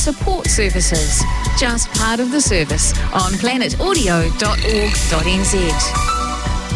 support services. Just part of the service on planetaudio.org.nz.